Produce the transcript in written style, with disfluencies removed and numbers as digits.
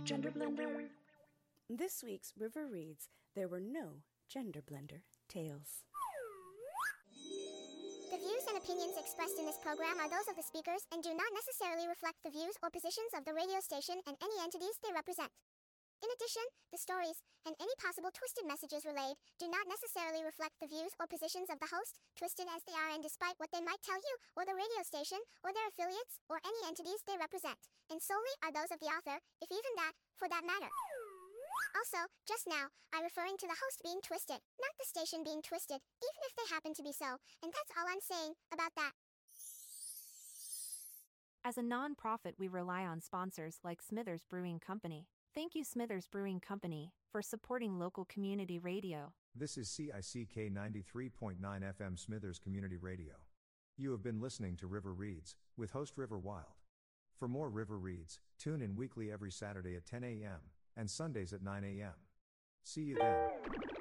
Gender Blender. This week's River Reads, there were no Gender Blender tales. The views and opinions expressed in this program are those of the speakers and do not necessarily reflect the views or positions of the radio station and any entities they represent. In addition, the stories, and any possible twisted messages relayed, do not necessarily reflect the views or positions of the host, twisted as they are and despite what they might tell you, or the radio station, or their affiliates, or any entities they represent, and solely are those of the author, if even that, for that matter. Also, just now, I'm referring to the host being twisted, not the station being twisted, even if they happen to be so, and that's all I'm saying about that. As a non-profit, we rely on sponsors like Smithers Brewing Company. Thank you, Smithers Brewing Company, for supporting local community radio. This is CICK 93.9 FM Smithers Community Radio. You have been listening to River Reads, with host River Wild. For more River Reads, tune in weekly every Saturday at 10 a.m., and Sundays at 9 a.m. See you then.